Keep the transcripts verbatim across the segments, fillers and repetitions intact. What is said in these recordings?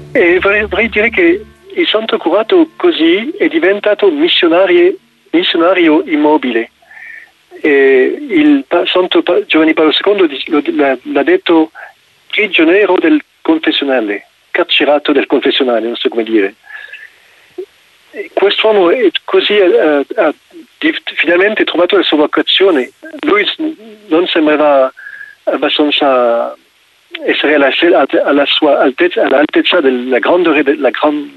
E vorrei, vorrei dire che il Santo Curato così è diventato missionario, missionario immobile. E il Santo Giovanni Paolo secondo l'ha, l'ha detto prigioniero del confessionale, carcerato del confessionale, non so come dire. Quest'uomo è così ha, ha finalmente trovato la sua vocazione. Lui non sembrava abbastanza essere alla, alla sua altezza, all'altezza della grande della grande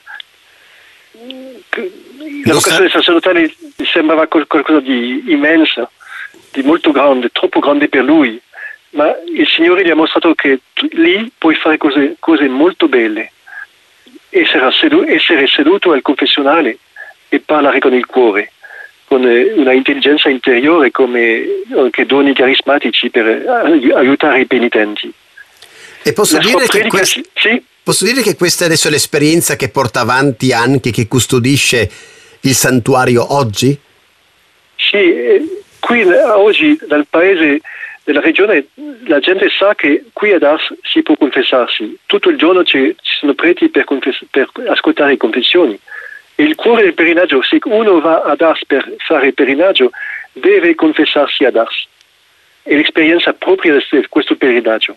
la vocazione sacerdotale gli sembrava qualcosa di immenso, di molto grande, troppo grande per lui, ma il Signore gli ha mostrato che tu, lì puoi fare cose, cose molto belle, essere, sedu- essere seduto al confessionale e parlare con il cuore, con una intelligenza interiore come anche doni carismatici per aiutare i penitenti. E posso dire, che quest... sì? posso dire che questa è adesso l'esperienza che porta avanti anche, che custodisce il santuario oggi? Sì, qui oggi dal paese, della regione, la gente sa che qui ad Ars si può confessarsi. Tutto il giorno ci sono preti per, confess- per ascoltare le confessioni. E il cuore del perinaggio, se uno va ad Ars per fare il perinaggio, deve confessarsi ad Ars. È l'esperienza propria di questo perinaggio.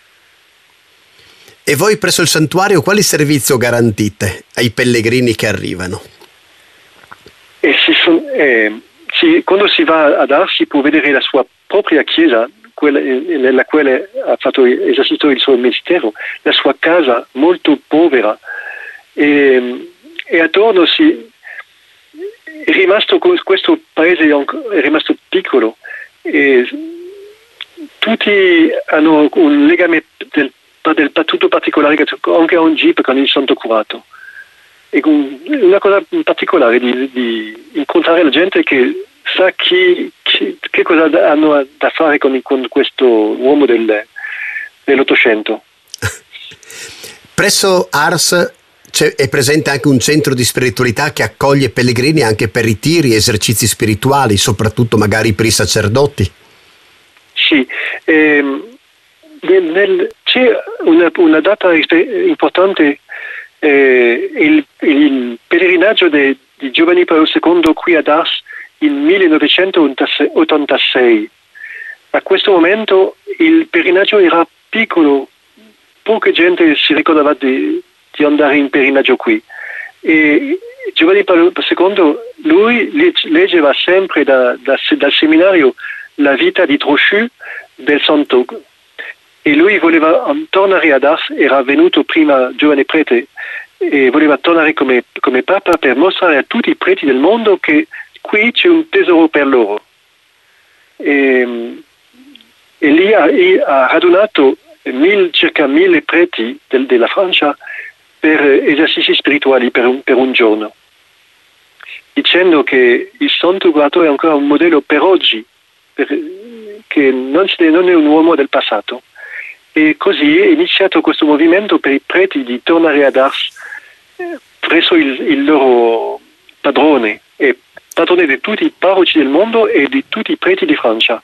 E voi presso il santuario quali servizio garantite ai pellegrini che arrivano? E si son, eh, si, quando si va ad Ars si può vedere la sua propria chiesa, quella nella quale ha fatto esercitato il suo ministero, la sua casa molto povera, e, e attorno si è rimasto questo paese è rimasto piccolo e tutti hanno un legame del, del tutto particolare, anche a un jeep con il Santo Curato. È una cosa particolare di, di incontrare la gente che sa chi, chi, che cosa hanno da fare con, con questo uomo del, dell'Ottocento. Presso Ars c'è, è presente anche un centro di spiritualità che accoglie pellegrini anche per ritiri e esercizi spirituali, soprattutto magari per i sacerdoti. Sì, ehm, nel, nel, c'è una, una data importante. Eh, il, il pellegrinaggio de, di Giovanni Paolo secondo qui ad Ars il millenovecentottantasei. A questo momento il pellegrinaggio era piccolo, poca gente si ricordava di, di andare in pellegrinaggio qui. E Giovanni Paolo secondo, lui leggeva sempre da, da, dal seminario la vita di Trochu del Santo. E lui voleva tornare ad Ars, era venuto prima giovane prete e voleva tornare come, come Papa per mostrare a tutti i preti del mondo che qui c'è un tesoro per loro. E, e lì ha, ha radunato mil, circa mille preti del, della Francia per esercizi spirituali per un, per un giorno, dicendo che il Santo Curato è ancora un modello per oggi, per, che non, non è un uomo del passato. E così è iniziato questo movimento per i preti di tornare ad Ars eh, presso il, il loro padrone, e padrone di tutti i parroci del mondo e di tutti i preti di Francia.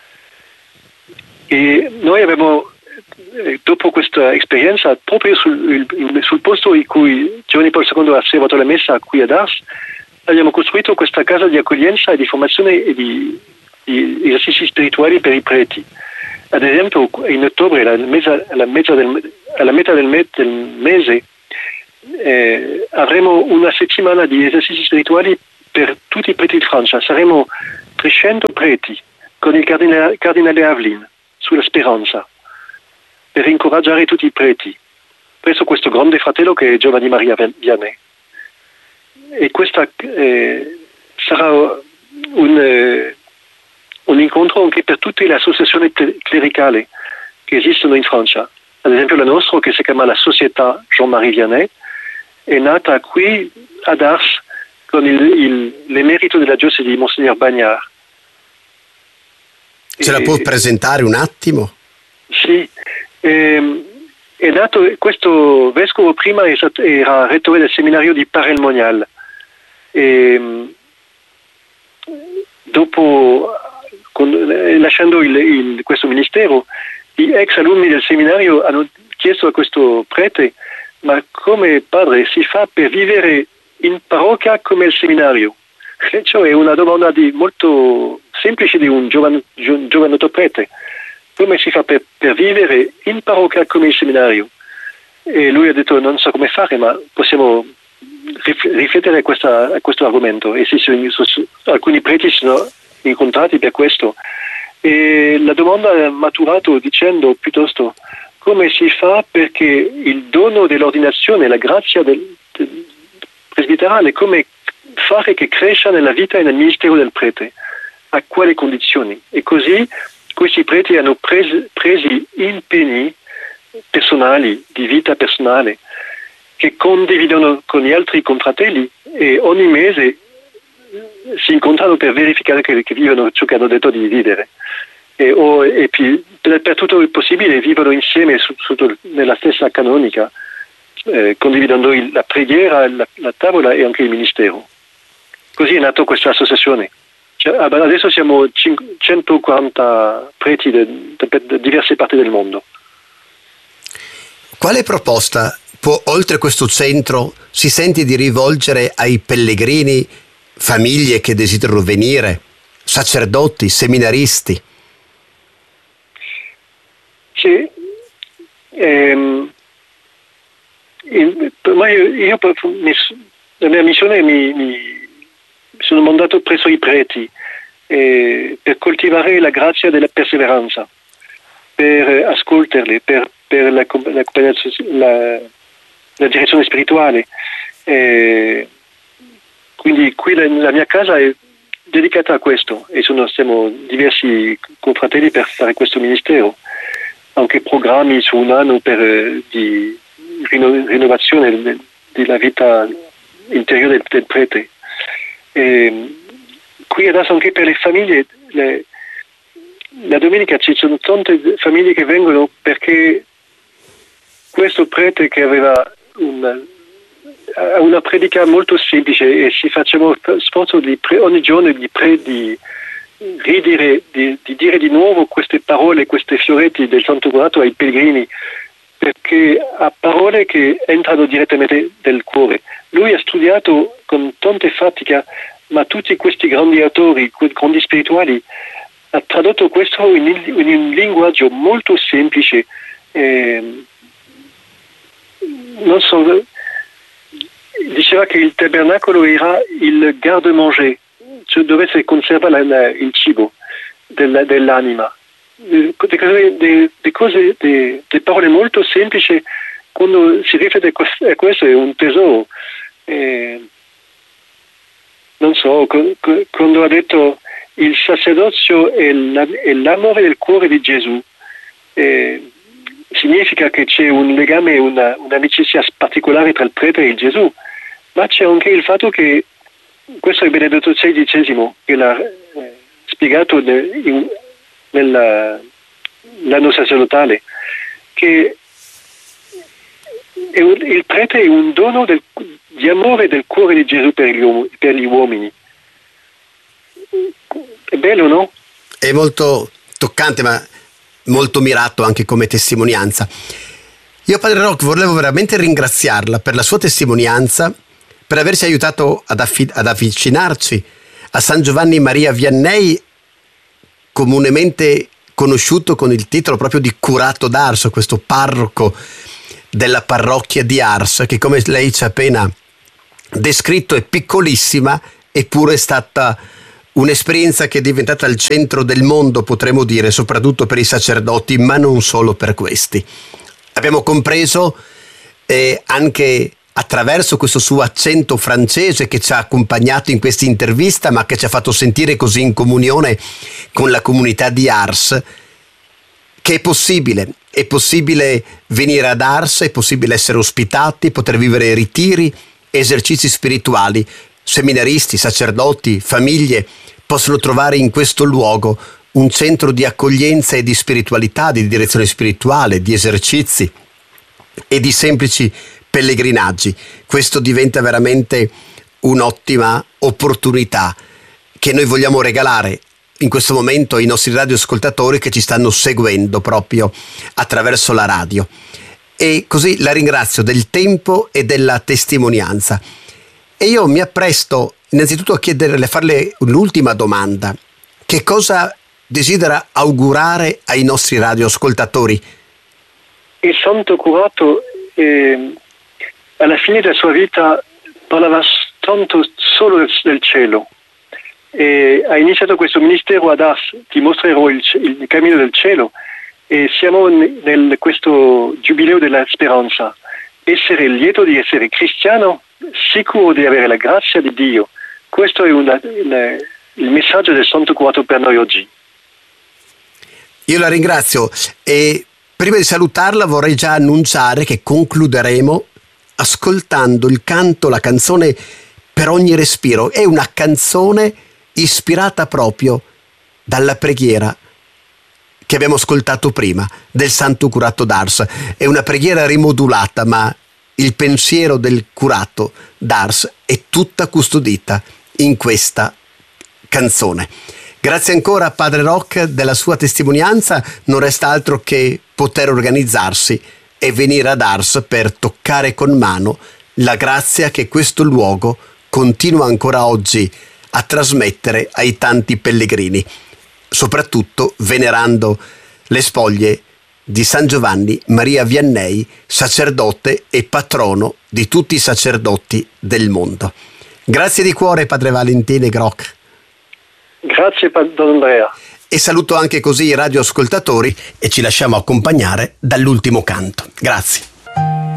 E noi abbiamo, eh, dopo questa esperienza, proprio sul, il, sul posto in cui Giovanni Paolo secondo ha celebrato la messa qui ad Ars, abbiamo costruito questa casa di accoglienza e di formazione e di, di esercizi spirituali per i preti. Ad esempio, in ottobre, alla metà, alla metà del, alla metà del, me, del mese, eh, avremo una settimana di esercizi spirituali per tutti i preti di Francia. Saremo trecento preti con il cardinale, cardinale Aveline sulla speranza, per incoraggiare tutti i preti presso questo grande fratello che è Giovanni Maria Vianney. E questa eh, sarà un... Eh, un incontro anche per tutte le associazioni clericali che esistono in Francia. Ad esempio la nostra, che si chiama la Società Jean-Marie Vianney, è nata qui ad Ars con il, il, l'emerito della diocesi di Monsignor Bagnard. Ce la può presentare un attimo? Sì, ehm, è nato, questo vescovo prima era rettore del seminario di Parelmonial. E, dopo... Con, lasciando il, il, questo ministero, gli ex alunni del seminario hanno chiesto a questo prete ma come padre si fa per vivere in parrocchia come il seminario? Cioè è una domanda di molto semplice di un giovane, giovanotto prete. Come si fa per, per vivere in parrocchia come il seminario? E lui ha detto non so come fare, ma possiamo riflettere a, questa, a questo argomento. E si sono, alcuni preti si sono incontrati per questo. E la domanda ha maturato dicendo piuttosto come si fa perché il dono dell'ordinazione, la grazia del, del presbiterale, come fare che cresca nella vita e nel ministero del prete, a quali condizioni. E così questi preti hanno presi, presi impegni personali, di vita personale, che condividono con gli altri confratelli e ogni mese si incontrano per verificare che, che vivono ciò che hanno detto di vivere. E, o, e poi, per, per tutto il possibile vivono insieme su, su, nella stessa canonica, eh, condividendo il, la preghiera, la, la tavola e anche il ministero. Così è nata questa associazione. Cioè, adesso siamo centoquaranta preti da diverse parti del mondo. Quale proposta può, oltre questo centro, si sente di rivolgere ai pellegrini, famiglie che desiderano venire, sacerdoti, seminaristi? Sì, ehm, il, ma io, io mi, la mia missione mi, mi sono mandato presso i preti eh, per coltivare la grazia della perseveranza, per ascoltarli, per, per la, la, la, la direzione spirituale. Eh, quindi qui la, la mia casa è dedicata a questo e sono, siamo diversi confratelli per fare questo ministero. Anche programmi su un anno per, eh, di rinno, rinnovazione della vita interiore del, del prete. E qui adesso anche per le famiglie, le, la domenica ci sono tante famiglie che vengono perché questo prete che aveva una, una predica molto semplice e ci facciamo sforzo di pre, ogni giorno di, pre, di ridire, di, di dire di nuovo queste parole, questi fioretti del Santo Curato ai pellegrini, perché ha parole che entrano direttamente nel cuore. Lui ha studiato con tante fatica, ma tutti questi grandi autori, grandi spirituali, ha tradotto questo in, in un linguaggio molto semplice. Eh, non so, diceva che il tabernacolo era il garde-manger, cioè dove si conserva la, la, il cibo della, dell'anima. Delle de, de cose, de, de parole molto semplici, quando si riflette a questo è un tesoro. Eh, non so, quando ha detto il sacerdozio è, la, è l'amore del cuore di Gesù, eh, significa che c'è un legame, una, un'amicizia particolare tra il prete e il Gesù, ma c'è anche il fatto che questo è Benedetto sedicesimo che l'ha eh, spiegato nel, in, nell'anno sacerdotale, che è un, il prete è un dono del, di amore del cuore di Gesù per gli, per gli uomini. È bello, no? È molto toccante, ma molto mirato anche come testimonianza. Io, Padre Roch, volevo veramente ringraziarla per la sua testimonianza, per averci aiutato ad, affi- ad avvicinarci a San Giovanni Maria Vianney, comunemente conosciuto con il titolo proprio di Curato d'Ars, questo parroco della parrocchia di Ars, che come lei ci ha appena descritto è piccolissima, eppure è stata un'esperienza che è diventata il centro del mondo, potremmo dire, soprattutto per i sacerdoti, ma non solo per questi. Abbiamo compreso eh, anche attraverso questo suo accento francese che ci ha accompagnato in questa intervista, ma che ci ha fatto sentire così in comunione con la comunità di Ars, che è possibile, è possibile venire ad Ars, è possibile essere ospitati, poter vivere ritiri, esercizi spirituali. Seminaristi, sacerdoti, famiglie possono trovare in questo luogo un centro di accoglienza e di spiritualità, di direzione spirituale, di esercizi e di semplici pellegrinaggi. Questo diventa veramente un'ottima opportunità che noi vogliamo regalare in questo momento ai nostri radioascoltatori che ci stanno seguendo proprio attraverso la radio. e così la ringrazio del tempo e della testimonianza. E io mi appresto innanzitutto a chiederle, a farle un'ultima domanda. Che cosa desidera augurare ai nostri radioascoltatori? Il santo curato, eh, alla fine della sua vita, parlava tanto solo del, del cielo. E ha iniziato questo ministero ad Ars, ti mostrerò il, il cammino del cielo, e siamo nel questo giubileo della speranza. Essere lieto di essere cristiano, sicuro di avere la grazia di Dio. Questo è una, una, il messaggio del santo curato per noi oggi. Io la ringrazio e prima di salutarla vorrei già annunciare che concluderemo ascoltando il canto, la canzone Per ogni respiro. È una canzone ispirata proprio dalla preghiera che abbiamo ascoltato prima del santo curato d'Ars. È una preghiera rimodulata, ma il pensiero del curato d'Ars è tutta custodita in questa canzone. Grazie ancora Padre Roch della sua testimonianza. Non resta altro che poter organizzarsi e venire ad Ars per toccare con mano la grazia che questo luogo continua ancora oggi a trasmettere ai tanti pellegrini, soprattutto venerando le spoglie di San Giovanni Maria Vianney, sacerdote e patrono di tutti i sacerdoti del mondo. Grazie di cuore Padre Valentine Groch. Grazie Don Andrea. E saluto anche così i radioascoltatori e ci lasciamo accompagnare dall'ultimo canto. Grazie.